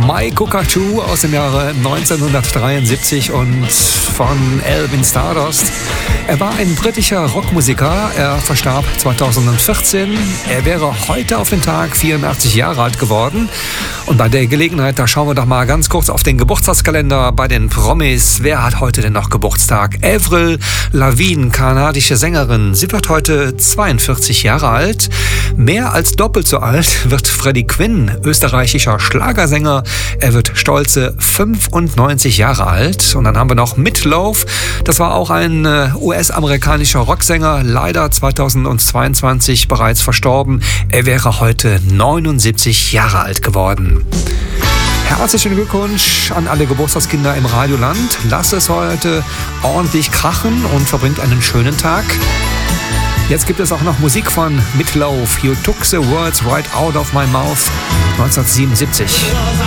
My Cockatoo aus dem Jahre 1973 und von Alvin Stardust. Er war ein britischer Rockmusiker. Er verstarb 2014. Er wäre heute auf den Tag 84 Jahre alt geworden. Und bei der Gelegenheit, da schauen wir doch mal ganz kurz auf den Geburtstagskalender bei den Promis. Wer hat heute denn noch Geburtstag? Avril Lavigne, kanadische Sängerin. Sie wird heute 42 Jahre alt. Mehr als doppelt so alt wird Freddie Quinn, österreichischer Schlagersänger. Er wird stolze 95 Jahre alt. Und dann haben wir noch Meatloaf. Das war auch ein US-amerikanischer Rocksänger, leider 2022 bereits verstorben. Er wäre heute 79 Jahre alt geworden. Herzlichen Glückwunsch an alle Geburtstagskinder im Radioland. Lasst es heute ordentlich krachen und verbringt einen schönen Tag. Jetzt gibt es auch noch Musik von Meatloaf. You Took the Words Right Out of My Mouth, 1977.